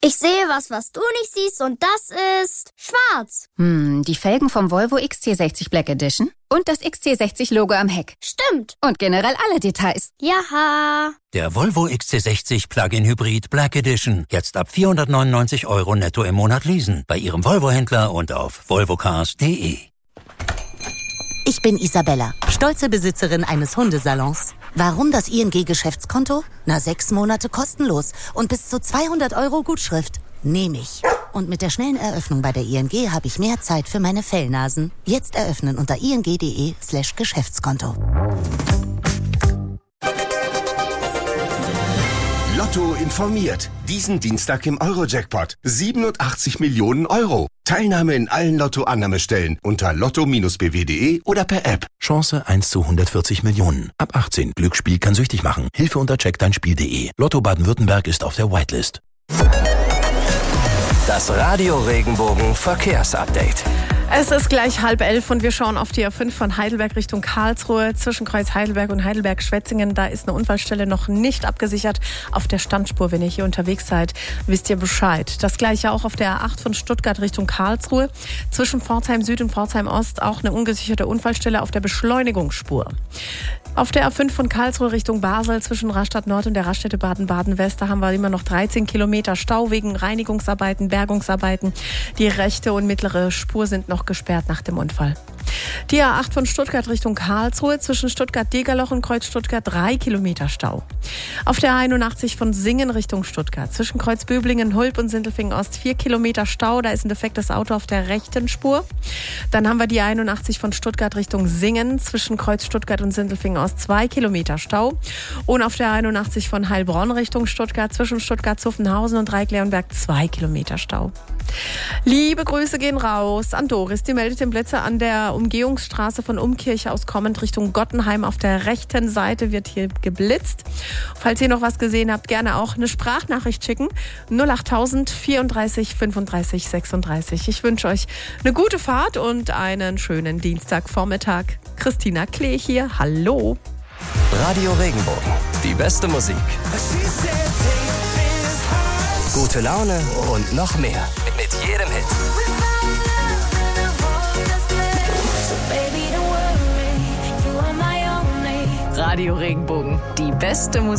Ich sehe was du nicht siehst und das ist schwarz. Die Felgen vom Volvo XC60 Black Edition und das XC60-Logo am Heck. Stimmt. Und generell alle Details. Jaha. Der Volvo XC60 Plug-in Hybrid Black Edition. Jetzt ab 499 € netto im Monat leasen. Bei Ihrem Volvo-Händler und auf volvocars.de. Ich bin Isabella, stolze Besitzerin eines Hundesalons. Warum das ING-Geschäftskonto? 6 Monate kostenlos und bis zu 200 € Gutschrift. Nehme ich. Und mit der schnellen Eröffnung bei der ING habe ich mehr Zeit für meine Fellnasen. Jetzt eröffnen unter ing.de/Geschäftskonto. Lotto informiert. Diesen Dienstag im Eurojackpot. 87 Millionen €. Teilnahme in allen Lotto-Annahmestellen unter lotto-bw.de oder per App. Chance 1 zu 140 Millionen. Ab 18. Glücksspiel kann süchtig machen. Hilfe unter checkdeinspiel.de. Lotto Baden-Württemberg ist auf der Whitelist. Das Radio Regenbogen Verkehrsupdate. Es ist gleich 10:30 und wir schauen auf die A5 von Heidelberg Richtung Karlsruhe. Zwischen Kreuz Heidelberg und Heidelberg-Schwetzingen, da ist eine Unfallstelle noch nicht abgesichert. Auf der Standspur, wenn ihr hier unterwegs seid, wisst ihr Bescheid. Das gleiche auch auf der A8 von Stuttgart Richtung Karlsruhe. Zwischen Pforzheim Süd und Pforzheim Ost auch eine ungesicherte Unfallstelle auf der Beschleunigungsspur. Auf der A5 von Karlsruhe Richtung Basel zwischen Rastatt Nord und der Raststätte Baden-Baden-West, da haben wir immer noch 13 Kilometer Stau wegen Reinigungsarbeiten, Bergungsarbeiten. Die rechte und mittlere Spur sind noch gesperrt nach dem Unfall. Die A8 von Stuttgart Richtung Karlsruhe zwischen Stuttgart-Degerloch und Kreuz Stuttgart 3 Kilometer Stau. Auf der A81 von Singen Richtung Stuttgart zwischen Kreuz Böblingen, Hulb und Sindelfingen Ost 4 Kilometer Stau. Da ist ein defektes Auto auf der rechten Spur. Dann haben wir die A81 von Stuttgart Richtung Singen zwischen Kreuz Stuttgart und Sindelfingen Ost 2 Kilometer Stau. Und auf der A81 von Heilbronn Richtung Stuttgart zwischen Stuttgart-Zuffenhausen und Dreieckleonberg 2 Kilometer Stau. Liebe Grüße gehen raus an Doris, die meldet den Blitzer an der Umgehungsstraße von Umkirche aus kommend Richtung Gottenheim. Auf der rechten Seite wird hier geblitzt. Falls ihr noch was gesehen habt, gerne auch eine Sprachnachricht schicken. 08000 34 35 36. Ich wünsche euch eine gute Fahrt und einen schönen Dienstagvormittag. Christina Klee hier, hallo. Radio Regenbogen, die beste Musik. Gute Laune und noch mehr. Mit jedem Hit. Radio Regenbogen, die beste Musik.